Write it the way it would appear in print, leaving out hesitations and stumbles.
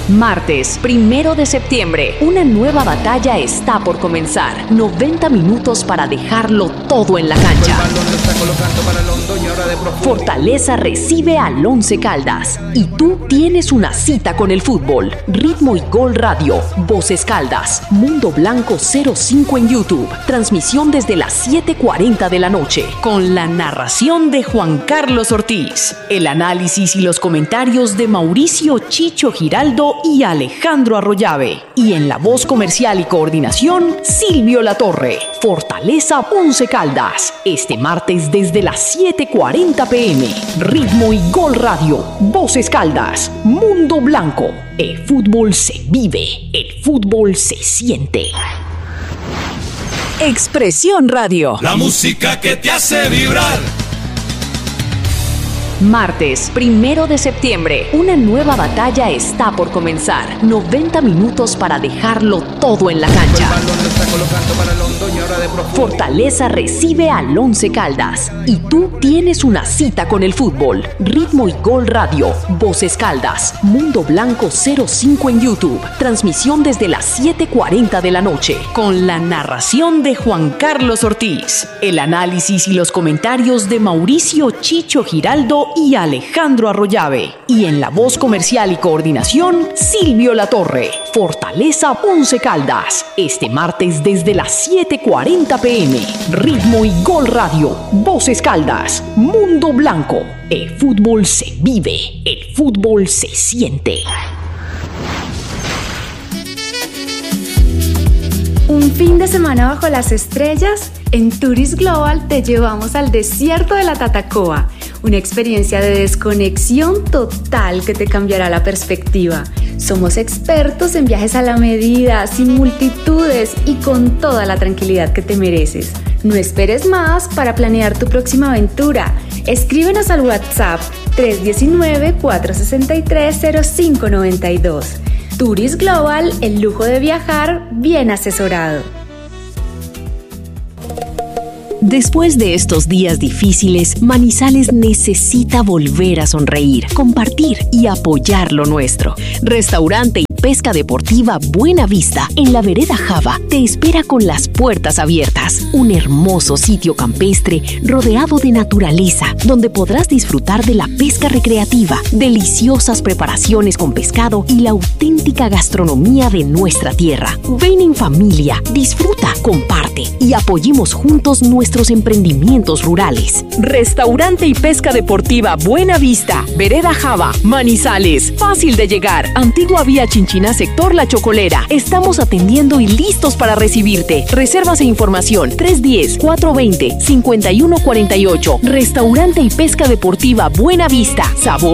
Martes 1 de septiembre, una nueva batalla está por comenzar. 90 minutos para dejarlo todo en la cancha. Fortaleza recibe al Once Caldas y tú tienes una cita con el fútbol. Ritmo y Gol Radio, Voces Caldas, Mundo Blanco 05 en YouTube. Transmisión desde las 7:40 de la noche con la narración de Juan Carlos Ortiz. El análisis y los comentarios de Mauricio Chicho Giraldo y Alejandro Arroyave. Y en la voz comercial y coordinación, Silvio Latorre. Fortaleza Once Caldas. Este martes desde las 7:40 p.m. Ritmo y Gol Radio. Voces Caldas. Mundo Blanco. El fútbol se vive. El fútbol se siente. Expresión Radio. La música que te hace vibrar. Martes 1 de septiembre, una nueva batalla está por comenzar. 90 minutos para dejarlo todo en la cancha. Fortaleza recibe al Once Caldas y tú tienes una cita con el fútbol. Ritmo y Gol Radio, Voces Caldas, Mundo Blanco 05 en YouTube. Transmisión desde las 7:40 de la noche con la narración de Juan Carlos Ortiz. El análisis y los comentarios de Mauricio Chicho Giraldo y Alejandro Arroyave. Y en la voz comercial y coordinación, Silvio Latorre. Fortaleza Once Caldas. Este martes desde las 7:40 p.m. Ritmo y Gol Radio. Voces Caldas. Mundo Blanco. El fútbol se vive. El fútbol se siente. Un fin de semana bajo las estrellas. En Tourist Global te llevamos al desierto de la Tatacoa. Una experiencia de desconexión total que te cambiará la perspectiva. Somos expertos en viajes a la medida, sin multitudes y con toda la tranquilidad que te mereces. No esperes más para planear tu próxima aventura. Escríbenos al WhatsApp 319-463-0592. Tourist Global, el lujo de viajar bien asesorado. Después de estos días difíciles, Manizales necesita volver a sonreír, compartir y apoyar lo nuestro. Restaurante y pesca deportiva Buena Vista, en la vereda Java, te espera con las puertas abiertas. Un hermoso sitio campestre rodeado de naturaleza, donde podrás disfrutar de la pesca recreativa, deliciosas preparaciones con pescado y la auténtica gastronomía de nuestra tierra. Ven en familia, disfruta, comparte y apoyemos juntos nuestros emprendimientos rurales. Restaurante y pesca deportiva Buena Vista, vereda Java, Manizales. Fácil de llegar. Antigua vía Chinchina, sector La Chocolera. Estamos atendiendo y listos para recibirte. Reservas e información 310-420-5148. Restaurante y pesca deportiva Buena Vista. Sabor